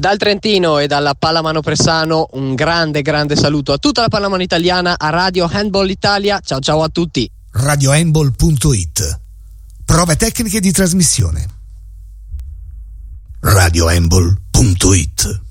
Dal Trentino e dalla Pallamano Pressano un grande saluto a tutta la pallamano italiana, a Radio Handball Italia. Ciao a tutti. RadioHandball.it. Prove tecniche di trasmissione. RadioHandball.it.